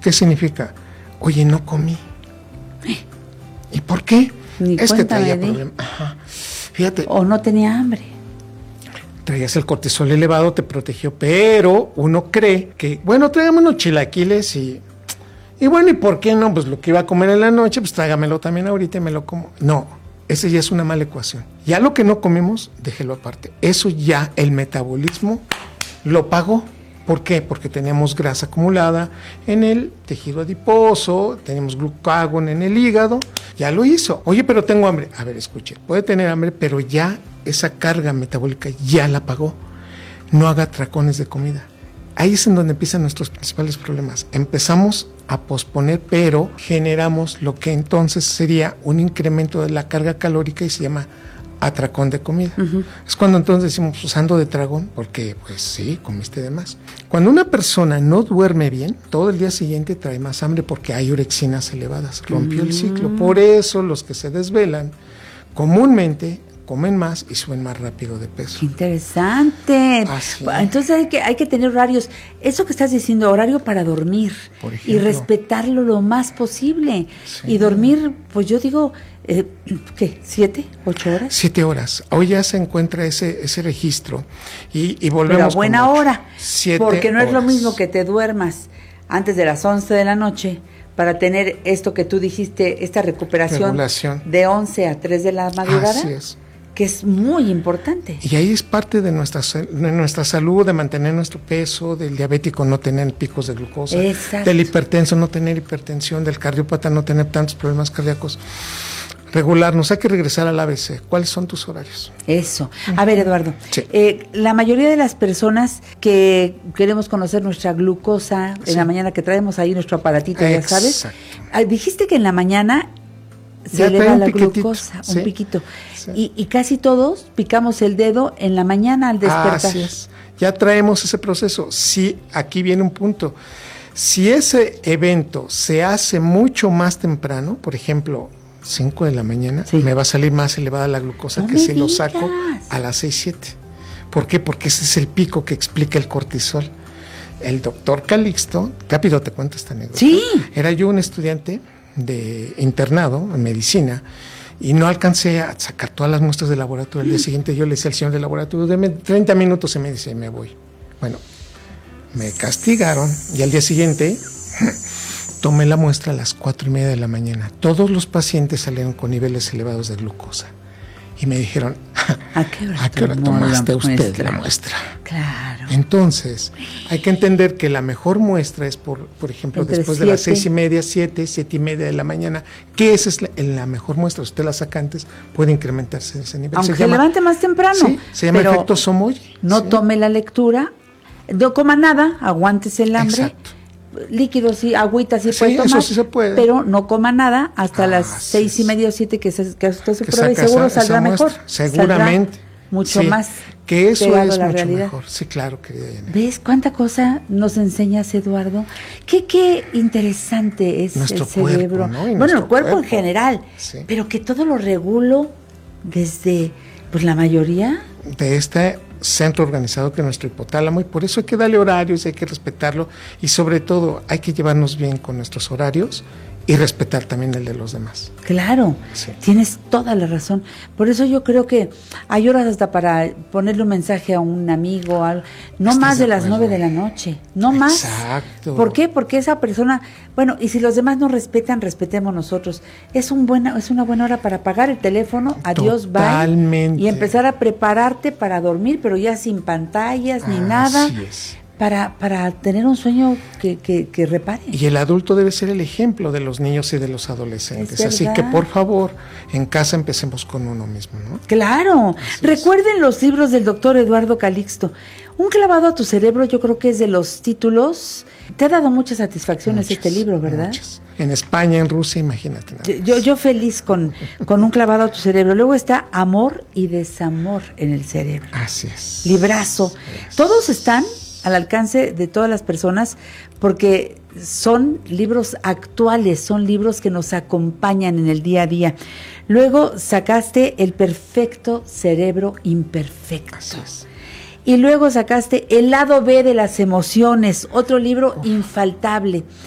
¿Qué significa? Oye, no comí. ¿Y por qué? Es que traía problemas. Fíjate. O no tenía hambre. Traías el cortisol elevado, te protegió, pero uno cree que, bueno, tráigame unos chilaquiles y bueno, ¿y por qué no? Pues lo que iba a comer en la noche, pues tráigamelo también ahorita y me lo como. No, esa ya es una mala ecuación. Ya lo que no comemos, déjelo aparte. Eso ya el metabolismo lo pagó. ¿Por qué? Porque teníamos grasa acumulada en el tejido adiposo, tenemos glucagón en el hígado, ya lo hizo. Oye, pero tengo hambre. A ver, escuche, puede tener hambre, pero ya esa carga metabólica ya la pagó. No haga atracones de comida. Ahí es en donde empiezan nuestros principales problemas. Empezamos a posponer, pero generamos lo que entonces sería un incremento de la carga calórica y se llama atracón de comida. Es cuando entonces decimos, pues ando de tragón, porque pues sí, comiste de más. Cuando una persona no duerme bien, todo el día siguiente trae más hambre porque hay orexinas elevadas, rompió el ciclo. Por eso los que se desvelan comúnmente comen más y suben más rápido de peso. ¡Qué interesante! Entonces hay que tener horarios. Eso que estás diciendo, horario para dormir. Por ejemplo. Y respetarlo lo más posible. Sí. Y dormir, pues yo digo, ¿qué? ¿7? ¿8 horas? 7 horas. Hoy ya se encuentra ese registro. Y volvemos. Pero a buena hora. 7 porque no horas. Es lo mismo que te duermas antes de las 11 de la noche para tener esto que tú dijiste, esta recuperación de 11 a 3 de la madrugada. Así es. Que es muy importante. Y ahí es parte de nuestra salud, de mantener nuestro peso, del diabético no tener picos de glucosa, del hipertenso no tener hipertensión, del cardiópata no tener tantos problemas cardíacos. Regularnos, hay que regresar al ABC. ¿Cuáles son tus horarios? Eso. A ver, Eduardo, sí. La mayoría de las personas que queremos conocer nuestra glucosa, en la mañana que traemos ahí nuestro aparatito, ya sabes, dijiste que en la mañana se eleva la glucosa, un piquito. Sí. Y casi todos picamos el dedo en la mañana al despertar. Así es. Ya traemos ese proceso. Sí, aquí viene un punto. Si ese evento se hace mucho más temprano, por ejemplo, 5 de la mañana, me va a salir más elevada la glucosa que si lo saco a las 6, 7. ¿Por qué? Porque ese es el pico que explica el cortisol. El doctor Calixto, rápido te cuento esta anécdota. Sí. Era yo un estudiante de internado en medicina y no alcancé a sacar todas las muestras de laboratorio. El día siguiente yo le decía al señor del laboratorio, deme 30 minutos y me dice, me voy. Bueno, me castigaron y al día siguiente tomé la muestra a las 4:30 de la mañana. Todos los pacientes salieron con niveles elevados de glucosa y me dijeron, ¿a qué hora tomaste usted la muestra? Claro. Entonces, hay que entender que la mejor muestra es, por ejemplo, entre después 7. De las 6:30, 7:30 de la mañana, que esa es la mejor muestra. Si usted la saca antes, puede incrementarse ese nivel. Aunque se levante más temprano. Sí, se llama efecto Somogy. No tome la lectura, no coma nada, aguántese el hambre. Exacto. Líquidos y agüita sí puede tomar, eso sí se puede. Pero no coma nada hasta las 6:30 o 7 que usted se pruebe y seguro saldrá mejor. Seguramente. Saldrá mucho más que eso es mucho realidad. Mejor. Sí, claro, querida Janet. ¿Ves cuánta cosa nos enseñas, Eduardo? Qué interesante es nuestro el cerebro. Cuerpo, ¿no? Bueno, el cuerpo en general, pero que todo lo regulo desde, pues la mayoría de este centro organizado que es nuestro hipotálamo, y por eso hay que darle horarios, hay que respetarlo y sobre todo hay que llevarnos bien con nuestros horarios y respetar también el de los demás. Claro, tienes toda la razón. Por eso yo creo que hay horas hasta para ponerle un mensaje a un amigo, no más de las 9 de la noche, no más. Exacto. ¿Por qué? Porque esa persona, bueno, y si los demás no respetan, respetemos nosotros. Es una buena hora para apagar el teléfono, adiós, bye, y empezar a prepararte para dormir, pero ya sin pantallas ni nada. Así es. Para tener un sueño que repare. Y el adulto debe ser el ejemplo de los niños y de los adolescentes. Así que, por favor, en casa empecemos con uno mismo, ¿no? Claro. Recuerden los libros del doctor Eduardo Calixto. Un clavado a tu cerebro, yo creo que es de los títulos. Te ha dado muchas satisfacciones este libro, ¿verdad? Muchas. En España, en Rusia, imagínate. Yo feliz con un clavado a tu cerebro. Luego está Amor y Desamor en el cerebro. Así es. Librazo. Todos están al alcance de todas las personas porque son libros actuales, son libros que nos acompañan en el día a día. Luego sacaste El perfecto cerebro imperfecto. Así es. Y luego sacaste El lado B de las emociones, otro libro infaltable.